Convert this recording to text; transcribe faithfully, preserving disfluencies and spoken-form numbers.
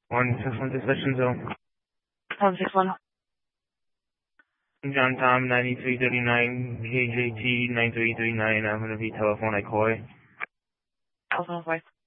one six one six Hutchinson. one six one. John Tom ninety-three thirty-nine, K J T nine three three nine. I'm going to be telephone I call. Telephone, bye.